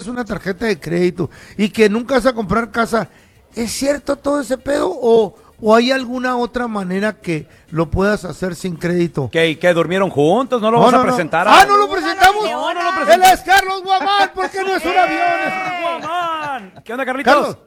tengas una tarjeta de crédito y que nunca vas a comprar casa, ¿es cierto todo ese pedo o hay alguna otra manera que lo puedas hacer sin crédito? ¿Que durmieron juntos? ¿No lo vas a presentar? ¿No lo presentamos? No lo presentamos. Él es Carlos Guamán, porque no es un avión, es un Guamán. ¿Qué onda, Carlitos? Carlos.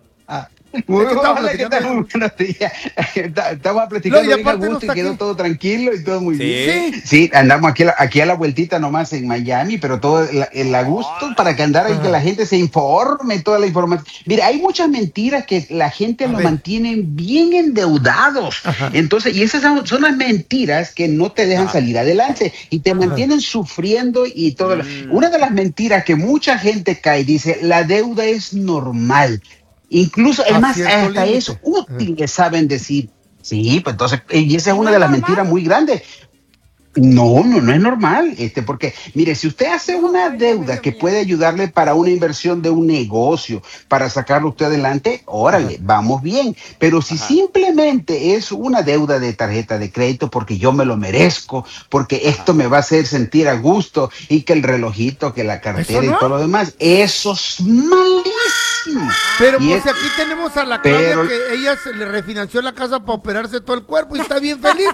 Hola, ¿qué tal? Muy buenos días. Estamos platicando bien a gusto y quedó todo tranquilo y todo muy bien. Sí, andamos aquí a la vueltita nomás en Miami, pero todo el a gusto para que andara y que la gente se informe, toda la información. Mira, hay muchas mentiras que la gente los mantiene bien endeudados. Entonces, y esas son las mentiras que no te dejan salir adelante y te mantienen sufriendo y todo. Una de las mentiras que mucha gente cae, dice, la deuda es normal. Incluso, es más, hasta es útil, le saben decir. Sí, pues entonces, y esa es una de las mentiras muy grandes. No es normal, porque, mire, si usted hace una deuda que puede ayudarle para una inversión de un negocio, para sacarlo usted adelante, órale, vamos bien. Pero si simplemente es una deuda de tarjeta de crédito porque yo me lo merezco, porque esto me va a hacer sentir a gusto y que el relojito, que la cartera y todo lo demás, eso es malísimo. Pero pues aquí tenemos a la Claudia que ella se le refinanció la casa para operarse todo el cuerpo y está bien feliz.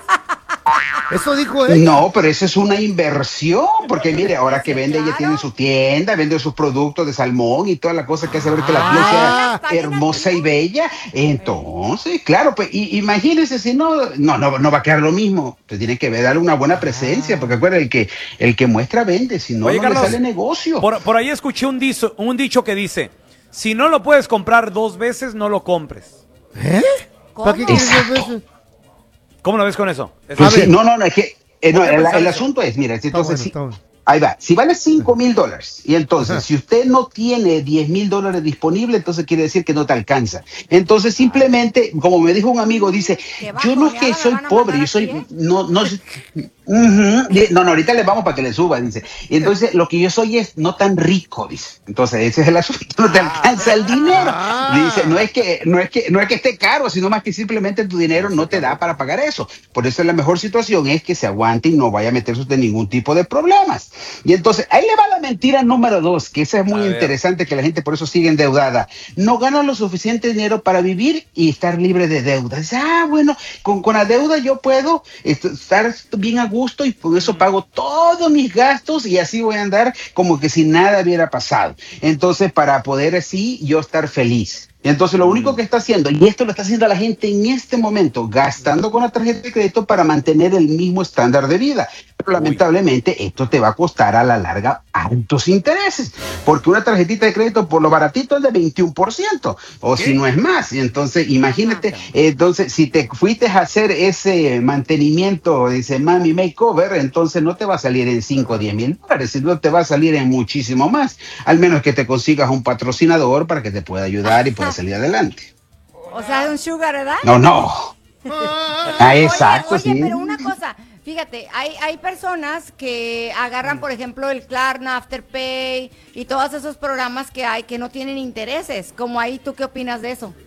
Eso dijo ella. No, pero esa es una inversión, porque mire, ahora que vende, ella tiene su tienda, vende sus productos de salmón y toda la cosa que hace ver que la piel sea hermosa y bella. Entonces, claro, pues imagínese si no va a quedar lo mismo. Pues tiene que darle una buena presencia, porque acuérdate, el que muestra vende, si no, Carlos, le sale negocio. Por ahí escuché un dicho que dice, si no lo puedes comprar 2 veces, no lo compres. ¿Para qué quieres 2 veces? ¿Cómo lo ves con eso? Pues sí, es que el asunto es, mira, entonces ahí va, si vale $5,000 y entonces si usted no tiene $10,000 disponibles, entonces quiere decir que no te alcanza. Entonces simplemente, como me dijo un amigo, dice, yo no es que soy pobre, yo soy, no, ahorita le vamos para que le suba, dice. Y entonces lo que yo soy es no tan rico, dice. Entonces ese es el asunto, no te alcanza el dinero. Dice, no es que esté caro, sino más que simplemente tu dinero no te da para pagar eso. Por eso la mejor situación es que se aguante y no vaya a meterse usted en ningún tipo de problemas. Y entonces ahí le va la mentira número 2, que esa es muy interesante, que la gente por eso sigue endeudada. No gana lo suficiente dinero para vivir y estar libre de deuda. Dice, bueno, con la deuda yo puedo estar bien a gusto y por eso pago todos mis gastos y así voy a andar como que si nada hubiera pasado. Entonces, para poder así yo estar feliz. Entonces, lo único que está haciendo, y esto lo está haciendo la gente en este momento, gastando con la tarjeta de crédito para mantener el mismo estándar de vida. Pero lamentablemente esto te va a costar a la larga altos intereses, porque una tarjetita de crédito por lo baratito es de 21%, o si no es más. Y entonces, imagínate, entonces si te fuiste a hacer ese mantenimiento, dice Mami Makeover, entonces no te va a salir en $5 o $10,000, sino te va a salir en muchísimo más, al menos que te consigas un patrocinador para que te pueda ayudar y pueda salir adelante. O sea, un sugar, ¿verdad? No. Exacto. Oye, pero una cosa, fíjate, hay personas que agarran, por ejemplo, el Klarna, Afterpay y todos esos programas que hay que no tienen intereses. Como ahí, ¿tú qué opinas de eso?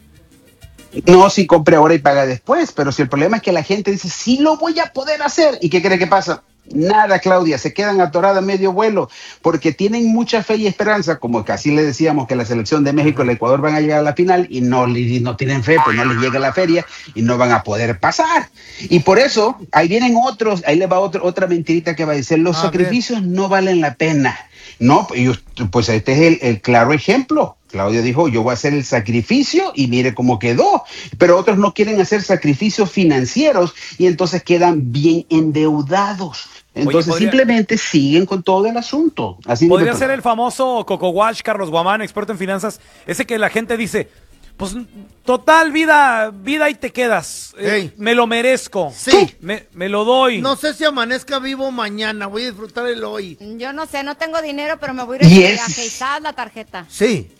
No, si compre ahora y paga después, pero si el problema es que la gente dice, sí lo voy a poder hacer, ¿y qué cree que pasa? Nada, Claudia, se quedan atoradas a medio vuelo porque tienen mucha fe y esperanza, como que así le decíamos que la selección de México y el Ecuador van a llegar a la final y no tienen fe, pues no les llega la feria y no van a poder pasar. Y por eso, ahí vienen otros, ahí le va otra mentirita que va a decir, los sacrificios no valen la pena. No, pues este es el claro ejemplo. Claudia dijo, yo voy a hacer el sacrificio y mire cómo quedó. Pero otros no quieren hacer sacrificios financieros y entonces quedan bien endeudados. Entonces simplemente siguen con todo el asunto. Así podría ser el famoso Coco Wash, Carlos Guamán, experto en finanzas, ese que la gente dice, pues total, vida y te quedas. Me lo merezco. Sí. Me lo doy. No sé si amanezca vivo mañana, voy a disfrutar el hoy. Yo no sé, no tengo dinero, pero me voy a ir a viajar la tarjeta. Sí.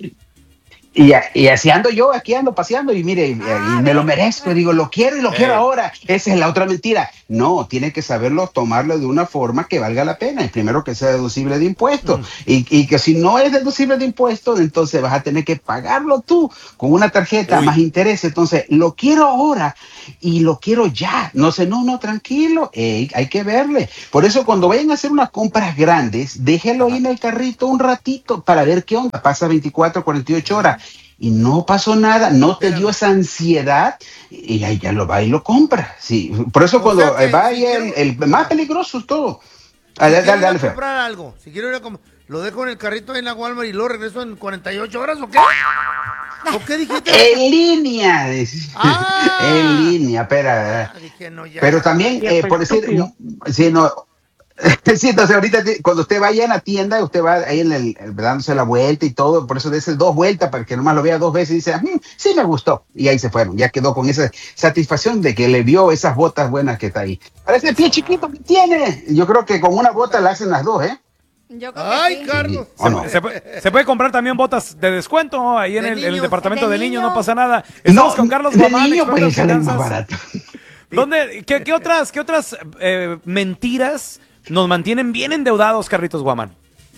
Y así ando yo, aquí ando paseando y mire, y me lo merezco, digo, lo quiero y lo quiero ahora. Esa es la otra mentira. No, tiene que saberlo tomarlo de una forma que valga la pena. Primero que sea deducible de impuestos. Y que si no es deducible de impuestos, entonces vas a tener que pagarlo tú con una tarjeta más interés. Entonces, lo quiero ahora y lo quiero ya. No sé, no, tranquilo. Hay que verle. Por eso, cuando vayan a hacer unas compras grandes, déjelo ahí en el carrito un ratito para ver qué onda. Pasa 24, 48 horas. Y no pasó nada, no te dio esa ansiedad y ahí ya lo va y lo compra. Sí, por eso cuando va ahí el más peligroso es todo. Dale, comprar algo, si quiero ir a comprar, lo dejo en el carrito ahí en la Walmart y lo regreso en 48 horas, ¿o qué? ¿O qué dijiste? En línea. En línea, espera. Dije, no, pero también, por decir, sí, no. Sí, entonces ahorita cuando usted vaya en la tienda, usted va ahí dándose la vuelta y todo, por eso dése 2 vueltas para que nomás lo vea 2 veces y dice, sí me gustó. Y ahí se fueron, ya quedó con esa satisfacción de que le vio esas botas buenas que está ahí. Parece pie chiquito que tiene. Yo creo que con una bota la hacen las 2, ¿eh? Yo creo Ay, que sí. Carlos. Se puede comprar también botas de descuento ahí en el departamento de niños, no pasa nada. No, Estamos con Carlos Guamán, niño experto en pues salen más finanzas. barato. ¿Qué otras mentiras nos mantienen bien endeudados, Carlitos Guamán?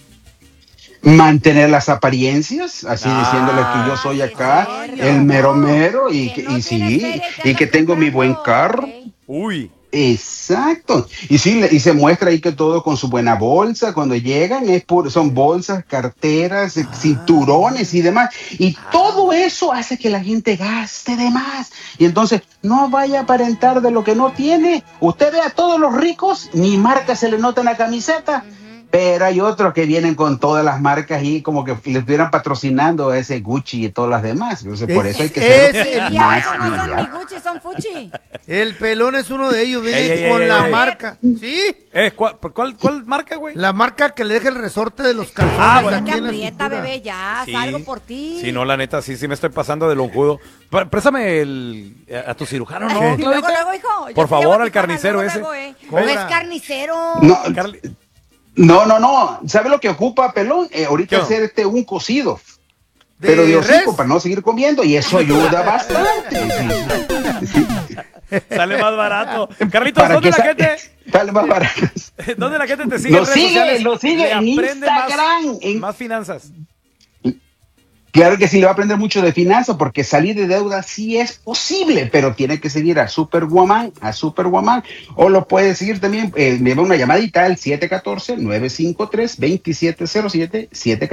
Mantener las apariencias, así diciéndole que yo soy acá el mero y que tengo mi buen carro. Uy. Exacto. Y sí, y se muestra ahí que todo con su buena bolsa, cuando llegan son bolsas, carteras, cinturones y demás. Y todo eso hace que la gente gaste de más. Y entonces no vaya a aparentar de lo que no tiene. Usted ve a todos los ricos, ni marca se le nota en la camiseta. Pero hay otros que vienen con todas las marcas y como que le estuvieran patrocinando a ese Gucci y todas las demás. Entonces, por eso hay que ser más no son ni Gucci, son Fuchi. El pelón es uno de ellos, viene con la marca. ¿Sí? ¿Cuál marca, güey? La marca que le deja el resorte de los calzones. Bueno, aquí te en la aprieta, cintura. bebé, ya, salgo por ti. Sí, no, la neta, sí me estoy pasando de lonjudo. Préstame a tu cirujano, ¿no? Luego, hijo. Por favor, al carnicero ese. No es carnicero. No. ¿Sabe lo que ocupa, pelón? Ahorita hacerte un cocido. Pero de hocico para no seguir comiendo y eso ayuda bastante. Sale más barato. Carlitos, ¿dónde la gente? Sale más barato. ¿Dónde la gente te sigue? Lo sigue en Instagram. Más finanzas. Claro que sí, le va a aprender mucho de finanzas porque salir de deuda sí es posible, pero tiene que seguir a Superwoman, o lo puede seguir también, me da una llamadita al 714-953-2707,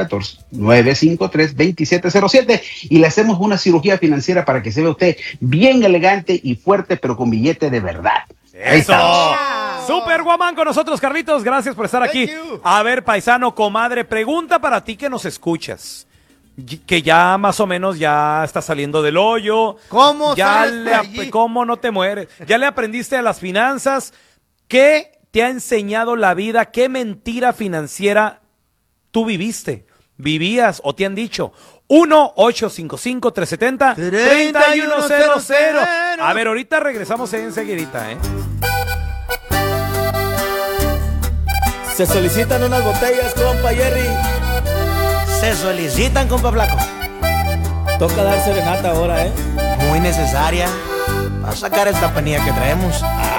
714-953-2707, y le hacemos una cirugía financiera para que se vea usted bien elegante y fuerte, pero con billete de verdad. ¡Eso! Superwoman con nosotros, Carlitos, gracias por estar aquí. A ver, paisano, comadre, pregunta para ti que nos escuchas. Que ya más o menos ya está saliendo del hoyo. ¿Cómo ¿Cómo no te mueres? Ya le aprendiste a las finanzas. ¿Qué te ha enseñado la vida? ¿Qué mentira financiera tú vivías o te han dicho? 1-855-370-3100. A ver, ahorita regresamos enseguidita, ¿eh? Se solicitan unas botellas, compa Jerry. Se solicitan, compa Flaco. Toca dar serenata ahora, ¿eh? Muy necesaria. Para sacar esta panilla que traemos.